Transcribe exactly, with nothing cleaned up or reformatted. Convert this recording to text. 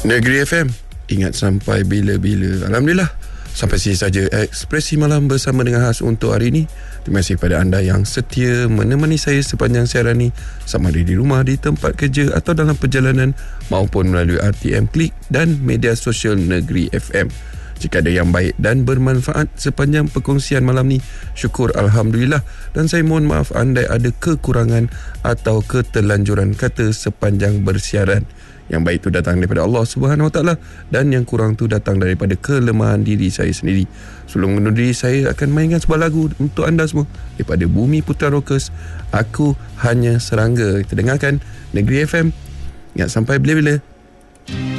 Negeri F M, ingat sampai bila-bila. Alhamdulillah, sampai sini saja Ekspresi Malam bersama dengan khas untuk hari ini. Terima kasih kepada anda yang setia menemani saya sepanjang siaran ini, sama ada di rumah, di tempat kerja atau dalam perjalanan, maupun melalui R T M Klik dan media sosial Negeri F M. Jika ada yang baik dan bermanfaat sepanjang perkongsian malam ni, syukur Alhamdulillah. Dan saya mohon maaf andai ada kekurangan atau keterlanjuran kata sepanjang bersiaran. Yang baik tu datang daripada Allah Subhanahu Wa Taala, dan yang kurang tu datang daripada kelemahan diri saya sendiri. Sebelum menundur diri, saya akan mainkan sebuah lagu untuk anda semua daripada Bumi Putra Rockers, Aku Hanya Serangga. Kita dengarkan Negeri F M. Ingat sampai bila-bila.